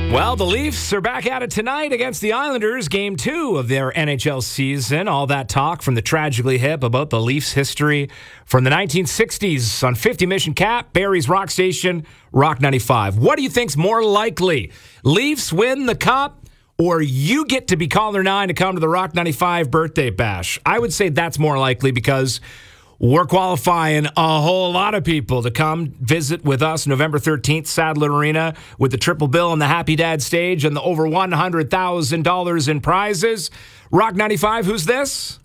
Well, the Leafs are back at it tonight against the Islanders, Game 2 of their NHL season. All that talk from the Tragically Hip about the Leafs' history from the 1960s on 50 Mission Cap, Barrie's Rock Station, Rock 95. What do you think's more likely? Leafs win the Cup, or you get to be caller 9 to come to the Rock 95 birthday bash? I would say that's more likely because we're qualifying a whole lot of people to come visit with us November 13th, Sadler Arena, with the triple bill on the Happy Dad stage and the over $100,000 in prizes. Rock 95, who's this?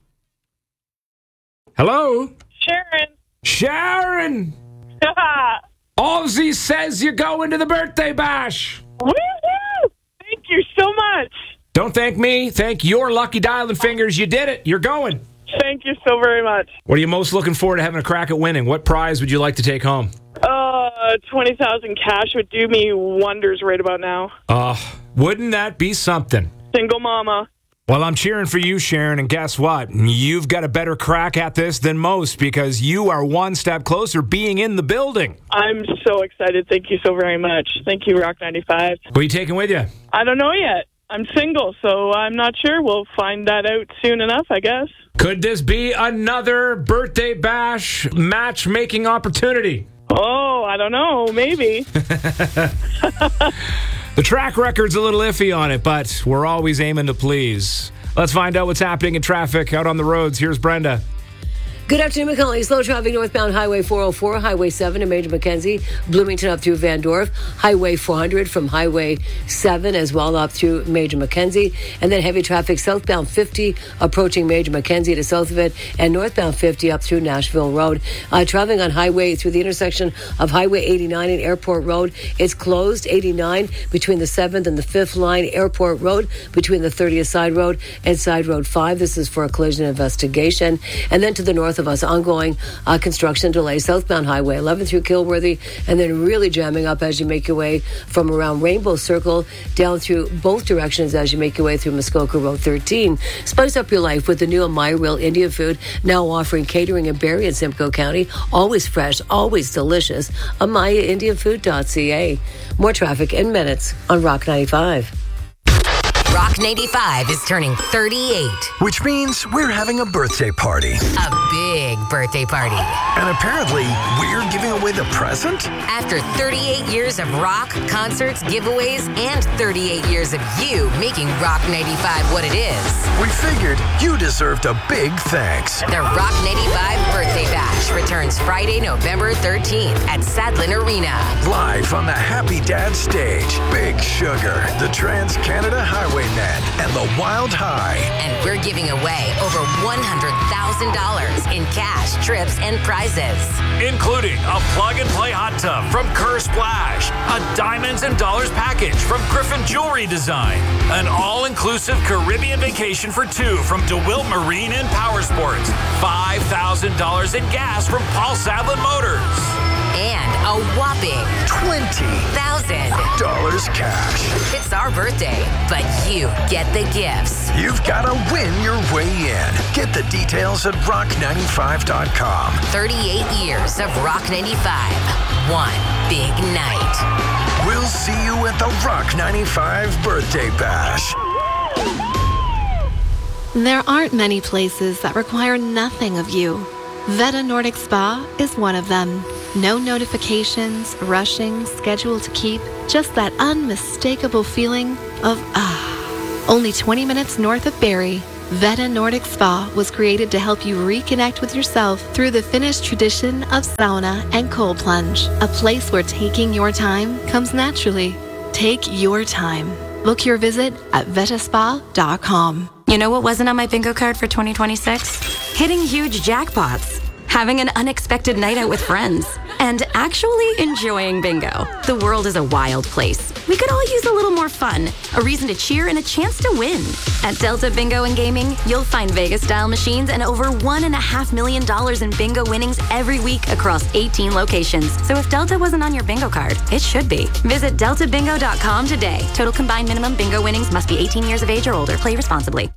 Hello? Sharon. Sharon! Ozzy says you're going to the birthday bash. Woo-hoo! Thank you so much. Don't thank me. Thank your lucky dialing fingers. You did it. You're going. Thank you so very much. What are you most looking forward to having a crack at winning? What prize would you like to take home? 20,000 cash would do me wonders right about now. Wouldn't that be something? Single mama. Well, I'm cheering for you, Sharon, and guess what? You've got a better crack at this than most because you are one step closer being in the building. I'm so excited. Thank you so very much. Thank you, Rock 95. What are you taking with you? I don't know yet. I'm single, so I'm not sure. We'll find that out soon enough, I guess. Could this be another birthday bash matchmaking opportunity? Oh, I don't know. Maybe. The track record's a little iffy on it, but we're always aiming to please. Let's find out what's happening in traffic out on the roads. Here's Brenda. Good afternoon, McCullough. Slow traffic northbound Highway 404, Highway 7 to Major Mackenzie, Bloomington up through Van Dorp, Highway 400 from Highway 7 as well up through Major Mackenzie, and then heavy traffic southbound 50 approaching Major Mackenzie to south of it, and northbound 50 up through Nashville Road. Traveling on highway through the intersection of Highway 89 and Airport Road, it's closed. 89 between the 7th and the 5th line, Airport Road between the 30th Side Road and Side Road 5. This is for a collision investigation. And then to the north of us, ongoing construction delay southbound Highway 11 through Kilworthy, and then really jamming up as you make your way from around Rainbow Circle down through both directions as you make your way through Muskoka Road 13. Spice up your life with the new Amaya Real Indian Food, now offering catering in Barrie and Simcoe County. Always fresh, always delicious. AmayaIndianFood.ca. More traffic in minutes on Rock 95. Rock 95 is turning 38. Which means we're having a birthday party. A big birthday party. And apparently, we're giving away the present? After 38 years of rock, concerts, giveaways, and 38 years of you making Rock 95 what it is, we figured you deserved a big thanks. the Rock 95 Birthday Bash returns Friday, November 13th at Sadlin Arena. Live on the Happy Dad stage, Big Sugar, the Trans-Canada Highwaymen, and the Wild High. And we're giving away over $100,000 in cash, trips, and prizes. Including a plug-and-play hot tub from Kerr Splash, a Diamonds and Dollars package from Griffin Jewelry Design, an all-inclusive Caribbean vacation for two from DeWilt Marine and Power Sports, $5,000 in gas from Paul Sablin Motors. And a whopping $20,000 cash. It's our birthday, but you get the gifts. You've got to win your way in. Get the details at rock95.com. 38 years of Rock 95. One big night. We'll see you at the Rock 95 Birthday Bash. There aren't many places that require nothing of you. Veta Nordic Spa is one of them. No notifications, rushing, schedule to keep, just that unmistakable feeling of Only 20 minutes north of Barrie, Veta Nordic Spa was created to help you reconnect with yourself through the Finnish tradition of sauna and cold plunge. A place where taking your time comes naturally. Take your time. Book your visit at vetaspa.com. You know what wasn't on my bingo card for 2026? Hitting huge jackpots, having an unexpected night out with friends, and actually enjoying bingo. The world is a wild place. We could all use a little more fun, a reason to cheer, and a chance to win. At Delta Bingo and Gaming, you'll find Vegas-style machines and over $1.5 million in bingo winnings every week across 18 locations. So if Delta wasn't on your bingo card, it should be. Visit deltabingo.com today. Total combined minimum bingo winnings must be 18 years of age or older. Play responsibly.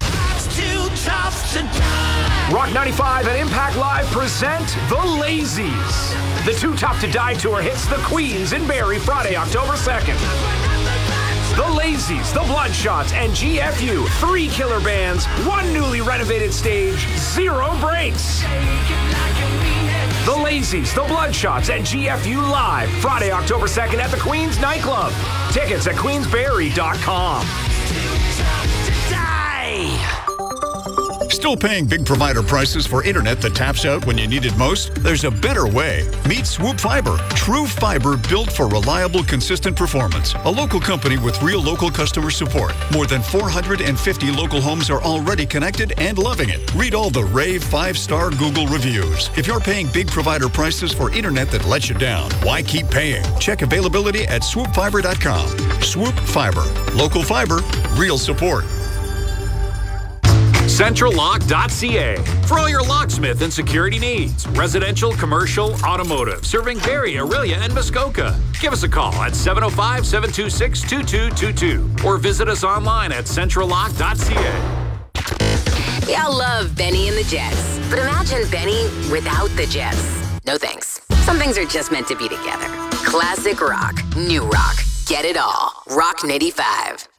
Rock 95 and Impact Live present The Lazies. The Too Tough to Die Tour hits the Queens in Barrie Friday, October 2nd. The Lazies, The Bloodshots, and GFU. 3 killer bands, 1 newly renovated stage, 0 breaks. The Lazies, The Bloodshots, and GFU live Friday, October 2nd at the Queen's Nightclub. Tickets at queensberry.com. Still paying big provider prices for internet that taps out when you need it most? There's a better way. Meet Swoop Fiber. True fiber built for reliable, consistent performance. A local company with real local customer support. More than 450 local homes are already connected and loving it. Read all the rave 5-star Google reviews. If you're paying big provider prices for internet that lets you down, why keep paying? Check availability at swoopfiber.com. Swoop Fiber. Local fiber, real support. CentralLock.ca for all your locksmith and security needs. Residential, commercial, automotive. Serving Barrie, Orillia, and Muskoka. Give us a call at 705-726-2222 or visit us online at CentralLock.ca. We all love Benny and the Jets, but imagine Benny without the Jets. No thanks. Some things are just meant to be together. Classic rock, new rock. Get it all. Rock 95.